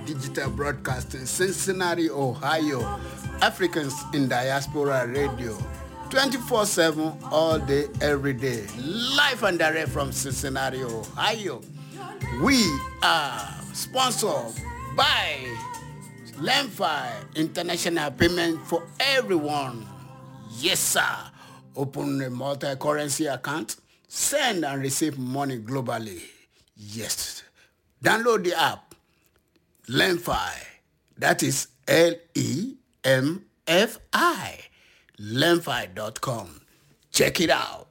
Digital Broadcasting, Cincinnati, Ohio. Africans in Diaspora Radio. 24/7, all day, every day. Live and direct from Cincinnati, Ohio. We are sponsored by Lemfi International Payment for Everyone. Yes, sir. Open a multi-currency account. Send and receive money globally. Yes. Download the app. Lemfi. That is Lemfi. Lemfi.com. Check it out.